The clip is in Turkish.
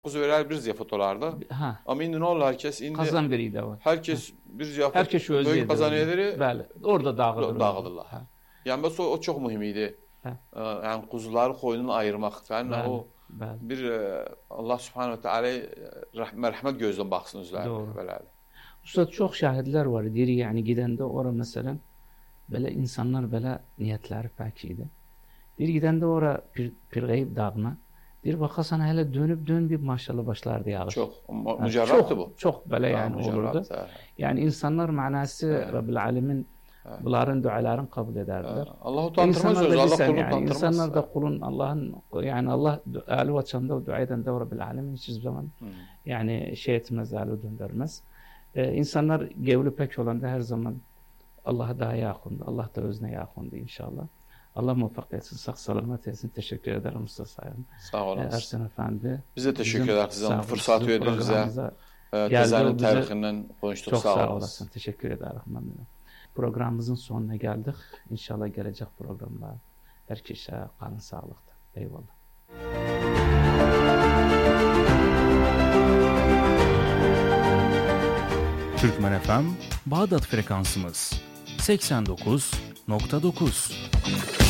Kuz verer bir ziyafet olardı. Ha. Ama indi ne olur herkes indi. Kazan biri de var. Herkes bir ziyafet. Herkes özü böyük kazaniyelleri bəli. Orada dağıdırlar. Ha. Yani bas o çok mühimiydi. Yani kuzuları koyunun ayırmak. Yani o bir Allah Subhanahu ve Teala merhamet gözden baksın üzerine. Böyle. Usta çok şahitler var. Diri yani gidende ora mesela böyle insanlar böyle niyetleri pek iyiydi. Diri gidende ora Pirgayip Dağı'na bir bakasan hele dön bir maşallah başlardı yağış. Çok mücerrattı bu. Çok böyle yani olurdu. Yani insanlar manası Rabbil Alemin bunların dualarını kabul ederdiler. Allah utandırmaz özü. Allah kulunu utandırmaz. İnsanlar da kulun Allah'ın yani Allah Ali vaçanda dua eden de Rabbil Alemin hiçbir zaman yani şey etmez, Ali döndürmez. İnsanlar gevli pek olan da her zaman Allah'a daha yakındı. Allah da özüne yakındı inşallah. Allah muvaffak etsin, sağ selamet etsin. Teşekkür ederim Usta Sayın. Sağ olun. Ersen Efendi. Bize teşekkür ederiz. Sizin fırsat verdiniz bize. Tezenin tarihinden konuştuk. Çok sağ olasın. Teşekkür ederim. Programımızın sonuna geldik. İnşallah gelecek programlar herkese kalın sağlıkta. Eyvallah. Türkmen FM Bağdat frekansımız 89.9